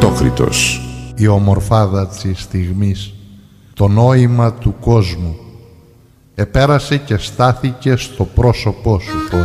Χαρτόκριτος. Η ομορφάδα της στιγμής, το νόημα του κόσμου, επέρασε και στάθηκε στο πρόσωπό σου.